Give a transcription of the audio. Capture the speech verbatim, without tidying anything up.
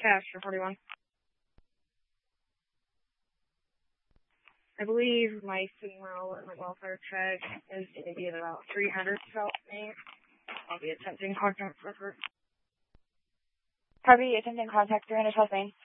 cash for forty-one. I believe my signal and my welfare check is going to be at about three hundred to help me. I'll be attempting contact record. Copy, attempting contact three hundred South Main.